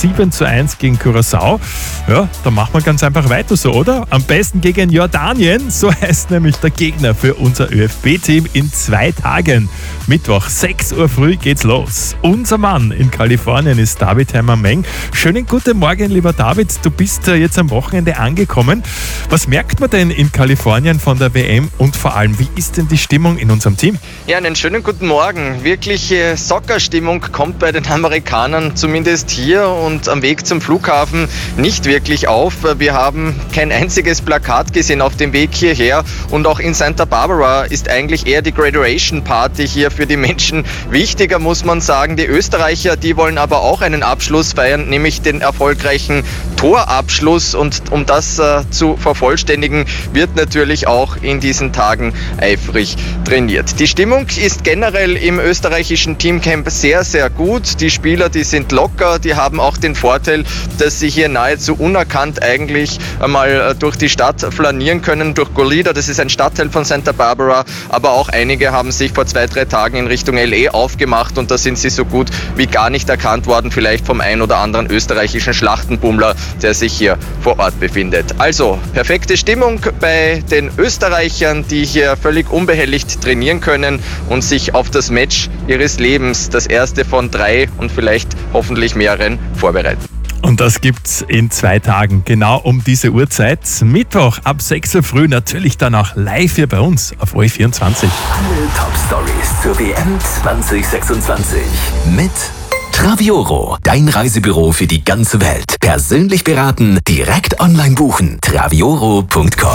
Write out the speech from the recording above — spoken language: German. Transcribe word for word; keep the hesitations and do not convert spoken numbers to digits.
sieben zu eins gegen Curaçao. Ja, da machen wir ganz einfach weiter so, oder? Am besten gegen Jordanien, so heißt nämlich der Gegner für unser ÖFB-Team in zwei Tagen. Mittwoch, sechs Uhr früh geht's los. Unser Mann in Kalifornien ist David Heimer-Meng. Schönen guten Morgen, lieber David. Du bist jetzt am Wochenende angekommen. Was merkt man denn in Kalifornien von der W M und vor allem, wie ist denn die Stimmung in unserem Team? Ja, einen schönen guten Morgen. Wirkliche Soccer-Stimmung kommt bei den Amerikanern zumindest hier und am Weg zum Flughafen nicht wirklich auf. Wir haben kein einziges Plakat gesehen auf dem Weg hierher und auch in Santa Barbara ist eigentlich eher die Graduation Party hier für die Menschen wichtiger, muss man sagen. Die Österreicher, die wollen aber auch einen Abschluss feiern, nämlich den erfolgreichen Torabschluss, und um das äh, zu vervollständigen, wird natürlich auch in diesen Tagen eifrig trainiert. Die Stimmung ist generell im österreichischen Teamcamp sehr, sehr gut. Die Spieler, die sind locker, die haben auch den Vorteil, dass sie hier nahezu unerkannt eigentlich einmal durch die Stadt flanieren können, durch Goleta, das ist ein Stadtteil von Santa Barbara, aber auch einige haben sich vor zwei, drei Tagen in Richtung L A aufgemacht und da sind sie so gut wie gar nicht erkannt worden, vielleicht vom ein oder anderen österreichischen Schlachtenbummler, der sich hier vor Ort befindet. Also, perfekte Stimmung bei den Österreichern, die hier völlig unbehelligt trainieren können und sich auf das Match ihres Lebens, das erste von drei und vielleicht hoffentlich mehreren, vorbereiten. Und das gibt's in zwei Tagen, genau um diese Uhrzeit. Mittwoch ab sechs Uhr früh, natürlich dann auch live hier bei uns auf O E vierundzwanzig. Alle Top-Stories zur W M zwanzig sechsundzwanzig mit Travioro, dein Reisebüro für die ganze Welt. Persönlich beraten, direkt online buchen. travioro punkt com